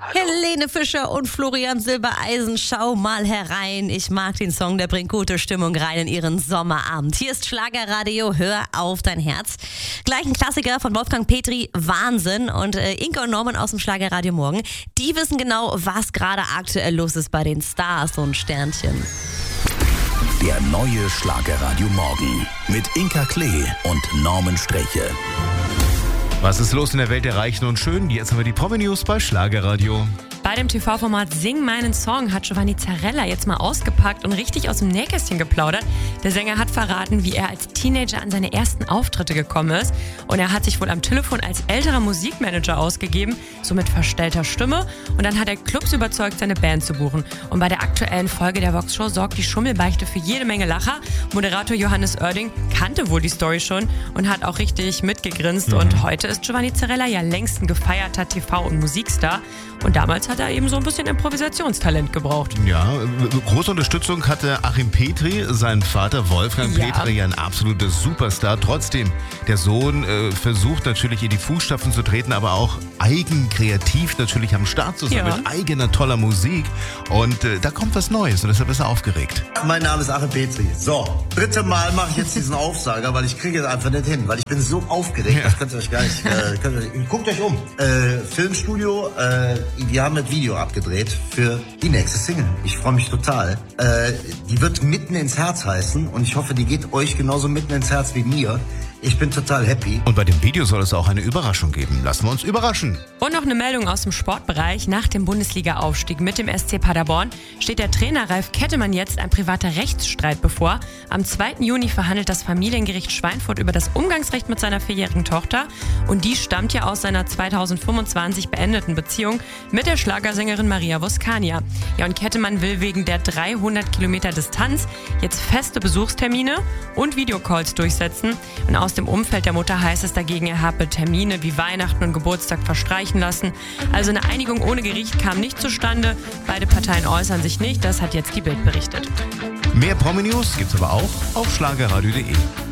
Helene Fischer und Florian Silbereisen, schau mal herein. Ich mag den Song, der bringt gute Stimmung rein in ihren Sommerabend. Hier ist Schlagerradio, hör auf dein Herz. Gleich ein Klassiker von Wolfgang Petri, Wahnsinn. Und Inke und Norman aus dem Schlagerradio Morgen, die wissen genau, was gerade aktuell los ist bei den Stars und Sternchen. Der neue Schlagerradio Morgen mit Inka Klee und Norman Streche. Was ist los in der Welt der Reichen und Schönen? Jetzt haben wir die Promi-News bei Schlagerradio. Bei dem TV-Format Sing meinen Song hat Giovanni Zarella jetzt mal ausgepackt und richtig aus dem Nähkästchen geplaudert. Der Sänger hat verraten, wie er als Teenager an seine ersten Auftritte gekommen ist. Und er hat sich wohl am Telefon als älterer Musikmanager ausgegeben, so mit verstellter Stimme. Und dann hat er Clubs überzeugt, seine Band zu buchen. Und bei der aktuellen Folge der Vox Show sorgt die Schummelbeichte für jede Menge Lacher. Moderator Johannes Oerding kannte wohl die Story schon und hat auch richtig mitgegrinst. Und heute ist Giovanni Zarella ja längst ein gefeierter TV- und Musikstar. Und damals hat er eben so ein bisschen Improvisationstalent gebraucht. Ja, große Unterstützung hatte Achim Petri, sein Vater Wolfgang Petri, ja ein absoluter Superstar. Trotzdem, der Sohn versucht natürlich in die Fußstapfen zu treten, aber auch eigenkreativ natürlich am Start zu sein, mit eigener toller Musik. Und da kommt was Neues und deshalb ist er aufgeregt. Mein Name ist Achim Petri. So, dritte Mal mache ich jetzt diesen Aufsager, weil ich kriege es einfach nicht hin, weil ich bin so aufgeregt, das könnt ihr euch gar nicht... guckt euch um. Filmstudio, die haben das Video abgedreht für die nächste Single. Ich freue mich total. Die wird mitten ins Herz heißen und ich hoffe, die geht euch genauso mitten ins Herz wie mir. Ich bin total happy. Und bei dem Video soll es auch eine Überraschung geben. Lassen wir uns überraschen. Und noch eine Meldung aus dem Sportbereich. Nach dem Bundesliga-Aufstieg mit dem SC Paderborn steht der Trainer Ralf Kettemann jetzt ein privater Rechtsstreit bevor. Am 2. Juni verhandelt das Familiengericht Schweinfurt über das Umgangsrecht mit seiner 4-jährigen Tochter. Und die stammt ja aus seiner 2025 beendeten Beziehung mit der Schlagersängerin Maria Voskania. Ja, und Kettemann will wegen der 300 Kilometer Distanz jetzt feste Besuchstermine und Videocalls durchsetzen. Und aus dem Umfeld der Mutter heißt es dagegen, er habe Termine wie Weihnachten und Geburtstag verstreichen lassen. Also eine Einigung ohne Gericht kam nicht zustande. Beide Parteien äußern sich nicht. Das hat jetzt die Bild berichtet. Mehr Promi-News gibt's aber auch auf schlagerradio.de.